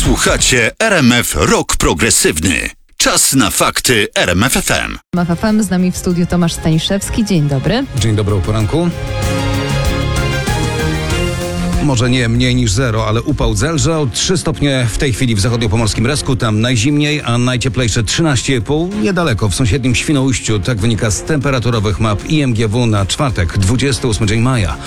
Słuchacie RMF Rock Progresywny. Czas na fakty RMF FM. RMF FM, z nami w studiu Tomasz Staniszewski. Dzień dobry. Dzień dobry, o poranku. Może nie mniej niż 0, ale upał zelżał. 3 stopnie w tej chwili w zachodniopomorskim Resku, tam najzimniej, a najcieplejsze 13,5 niedaleko w sąsiednim Świnoujściu. Tak wynika z temperaturowych map IMGW na czwartek, 28 dzień maja.